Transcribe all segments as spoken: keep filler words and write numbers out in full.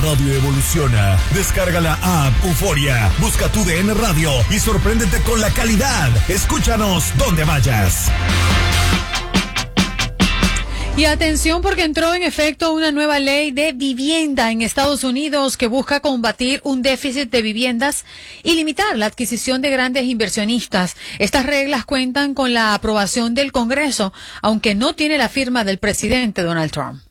radio evoluciona. Descarga la app Euforia, busca tu D N Radio y sorpréndete con la calidad. Escúchanos donde vayas. Y atención, porque entró en efecto una nueva ley de vivienda en Estados Unidos que busca combatir un déficit de viviendas y limitar la adquisición de grandes inversionistas. Estas reglas cuentan con la aprobación del Congreso, aunque no tiene la firma del presidente Donald Trump.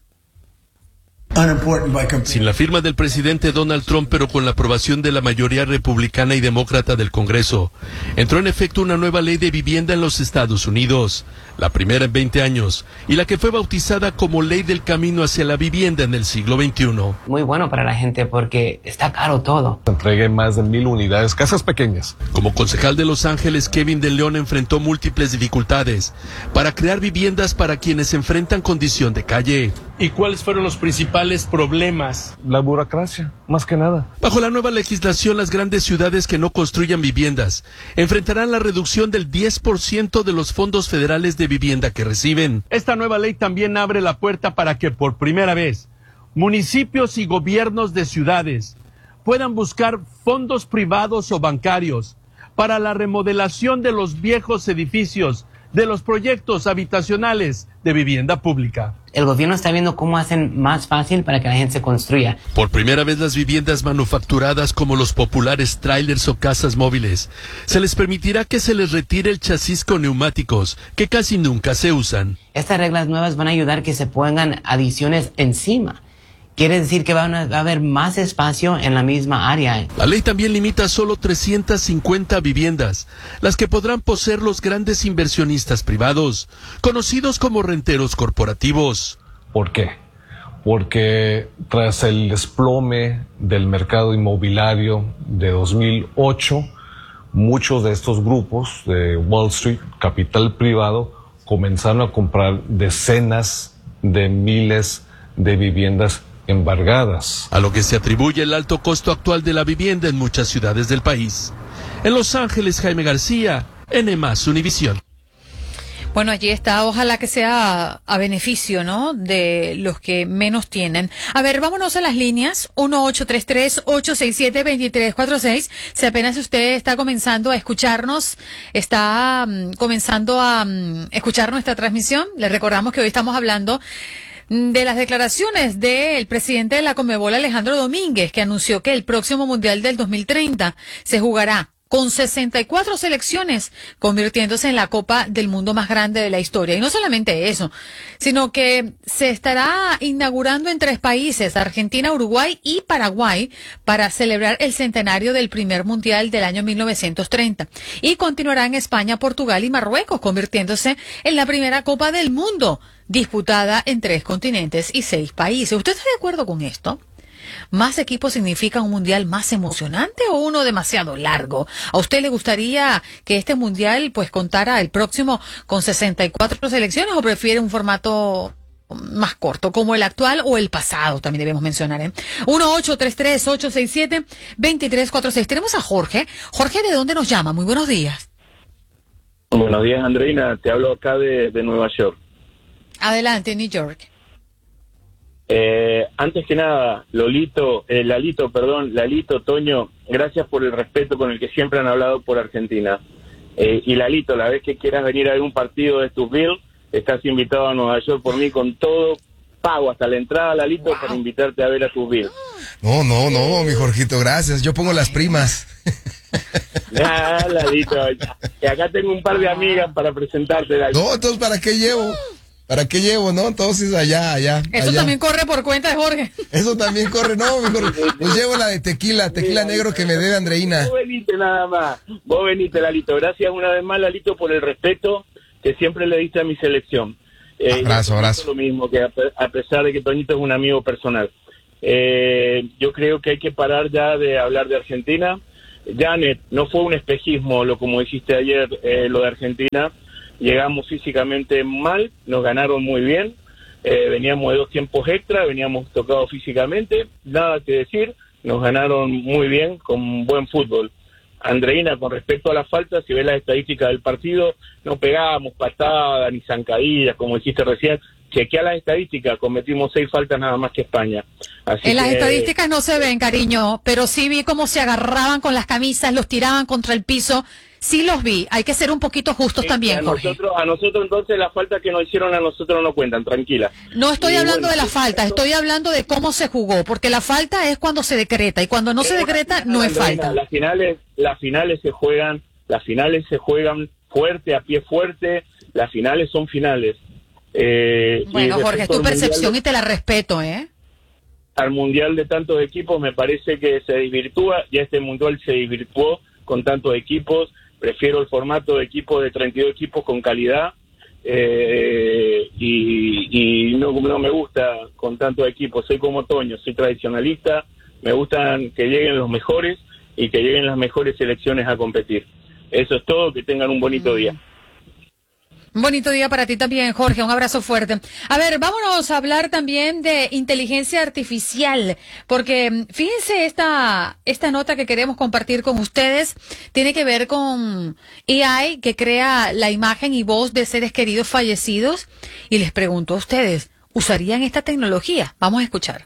Sin la firma del presidente Donald Trump, pero con la aprobación de la mayoría republicana y demócrata del Congreso, entró en efecto una nueva ley de vivienda en los Estados Unidos, la primera en veinte años, y la que fue bautizada como Ley del Camino hacia la Vivienda en el siglo veintiuno. Muy bueno para la gente porque está caro todo. Entregué más de mil unidades, casas pequeñas. Como concejal de Los Ángeles, Kevin de León enfrentó múltiples dificultades para crear viviendas para quienes enfrentan condición de calle. ¿Y cuáles fueron los principales problemas? La burocracia, más que nada. Bajo la nueva legislación, las grandes ciudades que no construyan viviendas enfrentarán la reducción del diez por ciento de los fondos federales de vivienda que reciben. Esta nueva ley también abre la puerta para que por primera vez municipios y gobiernos de ciudades puedan buscar fondos privados o bancarios para la remodelación de los viejos edificios de los proyectos habitacionales de vivienda pública. El gobierno está viendo cómo hacen más fácil para que la gente se construya. Por primera vez, las viviendas manufacturadas como los populares trailers o casas móviles, se les permitirá que se les retire el chasis con neumáticos, que casi nunca se usan. Estas reglas nuevas van a ayudar que se pongan adiciones encima. Quiere decir que van a, va a haber más espacio en la misma área. La ley también limita a solo trescientas cincuenta viviendas, las que podrán poseer los grandes inversionistas privados, conocidos como renteros corporativos. ¿Por qué? Porque tras el desplome del mercado inmobiliario de dos mil ocho, muchos de estos grupos de Wall Street, capital privado, comenzaron a comprar decenas de miles de viviendas embargadas. A lo que se atribuye el alto costo actual de la vivienda en muchas ciudades del país. En Los Ángeles, Jaime García, N más Univisión. Bueno, allí está. Ojalá que sea a beneficio, ¿no?, de los que menos tienen. A ver, vámonos a las líneas. uno ocho tres tres, ocho seis siete, dos tres cuatro seis. Si apenas usted está comenzando a escucharnos, está um, comenzando a um, escuchar nuestra transmisión, le recordamos que hoy estamos hablando de las declaraciones del presidente de la Conmebol, Alejandro Domínguez, que anunció que el próximo Mundial del dos mil treinta se jugará con sesenta y cuatro selecciones, convirtiéndose en la Copa del Mundo más grande de la historia. Y no solamente eso, sino que se estará inaugurando en tres países, Argentina, Uruguay y Paraguay, para celebrar el centenario del primer Mundial del año mil novecientos treinta. Y continuará en España, Portugal y Marruecos, convirtiéndose en la primera Copa del Mundo disputada en tres continentes y seis países. ¿Usted está de acuerdo con esto? ¿Más equipos significa un mundial más emocionante o uno demasiado largo? ¿A usted le gustaría que este mundial pues contara el próximo con sesenta y cuatro selecciones o prefiere un formato más corto, como el actual o el pasado? También debemos mencionar, ¿eh? uno ocho tres tres, ocho seis siete, dos tres cuatro seis. Tenemos a Jorge. Jorge, ¿de dónde nos llama? Muy buenos días. Buenos días, Andreina. Te hablo acá de, de Nueva York. Adelante, New York. Eh, antes que nada, Lolito, eh, Lalito, perdón, Lalito, Toño, gracias por el respeto con el que siempre han hablado por Argentina. Eh, y Lalito, la vez que quieras venir a ver un partido de tus Bills, estás invitado a Nueva York por mí con todo pago, hasta la entrada, Lalito, wow, para invitarte a ver a tus Bills. No, no, no, mi Jorgito, gracias. Yo pongo las primas. Ah, Lalito, y acá tengo un par de amigas para presentarte, Lalito. No, entonces, ¿para qué llevo? ¿Para qué llevo, no? Entonces, allá, allá. Eso allá. también corre por cuenta de Jorge. Eso también corre, no, mi Jorge. Pues llevo la de tequila, tequila negro que me debe Andreina. Vos venite nada más. Vos venite, Lalito. Gracias una vez más, Lalito, por el respeto que siempre le diste a mi selección. Eh, abrazo, abrazo. Lo mismo, que a pesar de que Toñito es un amigo personal. Eh, yo creo que hay que parar ya de hablar de Argentina. Janet, no fue un espejismo, lo como dijiste ayer, eh, lo de Argentina. Llegamos físicamente mal, nos ganaron muy bien, eh, veníamos de dos tiempos extra, veníamos tocados físicamente, nada que decir, nos ganaron muy bien con buen fútbol. Andreina, con respecto a la falta, si ves las estadísticas del partido, no pegábamos patadas ni zancadillas, como dijiste recién, chequea las estadísticas, cometimos seis faltas nada más que España. Así en las que, estadísticas no se ven, cariño, pero sí vi cómo se agarraban con las camisas, los tiraban contra el piso. Sí los vi, hay que ser un poquito justos eh, también, a Jorge. Nosotros, a nosotros entonces las faltas que nos hicieron a nosotros no cuentan, tranquila. No estoy Y hablando bueno, de la falta, esto- estoy hablando de cómo se jugó, porque la falta es cuando se decreta y cuando no se decreta no es Andreina, falta. Las finales, las finales se juegan, las finales se juegan fuerte, a pie fuerte, las finales son finales. Eh, y Bueno, Jorge, es respecto tu al percepción mundial, y te la respeto, ¿eh? al mundial de tantos equipos me parece que se desvirtúa, ya este mundial se desvirtuó con tantos equipos, prefiero el formato de equipo de treinta y dos equipos con calidad, eh, y, y no, no me gusta con tantos equipos, soy como Toño, soy tradicionalista, me gustan que lleguen los mejores y que lleguen las mejores selecciones a competir. Eso es todo, que tengan un bonito día. Un bonito día para ti también, Jorge. Un abrazo fuerte. A ver, vámonos a hablar también de inteligencia artificial, porque fíjense esta esta nota que queremos compartir con ustedes tiene que ver con A I que crea la imagen y voz de seres queridos fallecidos y les pregunto a ustedes, ¿usarían esta tecnología? Vamos a escuchar.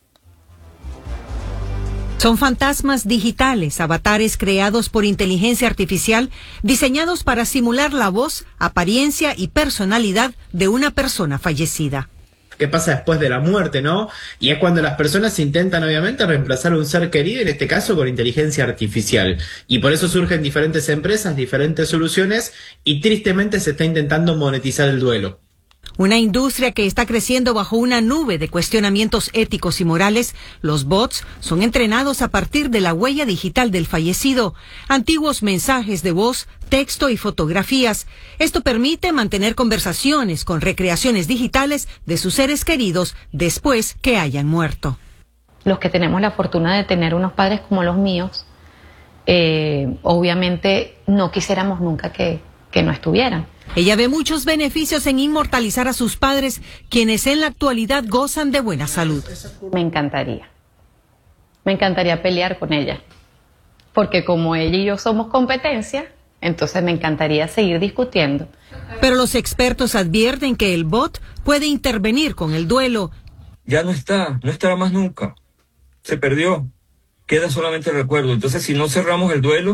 Son fantasmas digitales, avatares creados por inteligencia artificial, diseñados para simular la voz, apariencia y personalidad de una persona fallecida. ¿Qué pasa después de la muerte, no? Y es cuando las personas intentan, obviamente, reemplazar a un ser querido, en este caso con inteligencia artificial. Y por eso surgen diferentes empresas, diferentes soluciones, y tristemente se está intentando monetizar el duelo. Una industria que está creciendo bajo una nube de cuestionamientos éticos y morales. Los bots son entrenados a partir de la huella digital del fallecido, antiguos mensajes de voz, texto y fotografías. Esto permite mantener conversaciones con recreaciones digitales de sus seres queridos después que hayan muerto. Los que tenemos la fortuna de tener unos padres como los míos, eh, obviamente no quisiéramos nunca que, que no estuvieran. Ella ve muchos beneficios en inmortalizar a sus padres, quienes en la actualidad gozan de buena salud. Me encantaría. Me encantaría pelear con ella. Porque como ella y yo somos competencia, entonces me encantaría seguir discutiendo. Pero los expertos advierten que el bot puede intervenir con el duelo. Ya no está, no estará más nunca. Se perdió. Queda solamente el recuerdo. Entonces, si no cerramos el duelo,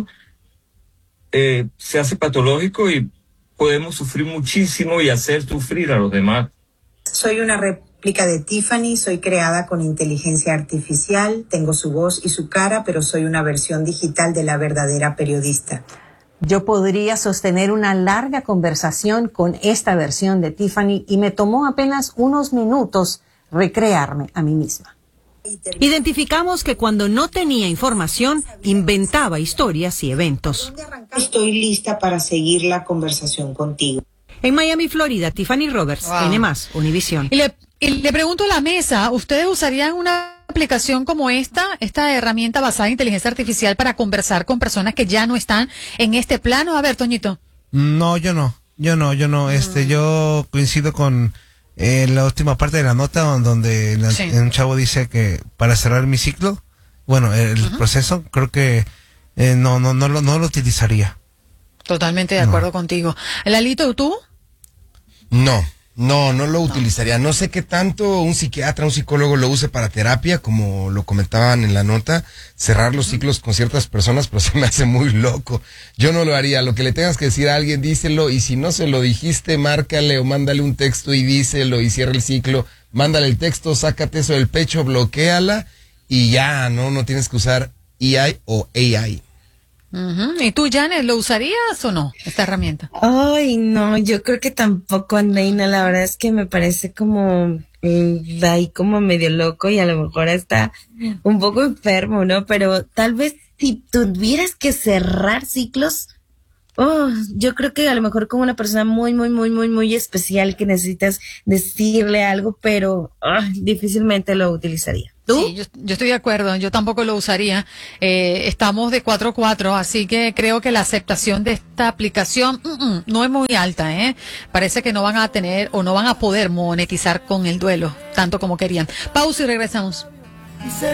eh, se hace patológico y podemos sufrir muchísimo y hacer sufrir a los demás. Soy una réplica de Tiffany, soy creada con inteligencia artificial, tengo su voz y su cara, pero soy una versión digital de la verdadera periodista. Yo podría sostener una larga conversación con esta versión de Tiffany y me tomó apenas unos minutos recrearme a mí misma. Identificamos que cuando no tenía información, inventaba historias y eventos. Estoy lista para seguir la conversación contigo. En Miami, Florida, Tiffany Roberts, Wow. N más, Univisión. Y le, y le pregunto a la mesa, ¿ustedes usarían una aplicación como esta, esta herramienta basada en inteligencia artificial para conversar con personas que ya no están en este plano? A ver, Toñito. No, yo no, yo no, yo no. Este, yo coincido con eh, la última parte de la nota donde la- Sí. un chavo dice que para cerrar mi ciclo, bueno, el Ujú. proceso, creo que eh, no, no, no lo, no lo utilizaría. Totalmente de acuerdo contigo. Lalito, ¿tú? No, no, no lo utilizaría. No sé qué tanto un psiquiatra, un psicólogo lo use para terapia, como lo comentaban en la nota, cerrar los ciclos con ciertas personas, pero se me hace muy loco. Yo no lo haría. Lo que le tengas que decir a alguien, díselo, y si no se lo dijiste, márcale o mándale un texto y díselo y cierra el ciclo. Mándale el texto, sácate eso del pecho, bloquéala y ya, no, no tienes que usar E I o A I. Ujú. ¿Y tú, Janet, lo usarías o no, esta herramienta? Ay, no, yo creo que tampoco, Andreina, la verdad es que me parece como, mm, ahí como medio loco y a lo mejor está un poco enfermo, ¿no? Pero tal vez si tuvieras que cerrar ciclos, oh, yo creo que a lo mejor como una persona muy, muy, muy, muy, muy especial que necesitas decirle algo, pero ah, difícilmente lo utilizaría. ¿Tú? Sí, yo, yo estoy de acuerdo, yo tampoco lo usaría. Eh, estamos de cuatro a cuatro, así que creo que la aceptación de esta aplicación mm, mm, no es muy alta, ¿eh? Parece que no van a tener o no van a poder monetizar con el duelo, tanto como querían. Pausa y regresamos.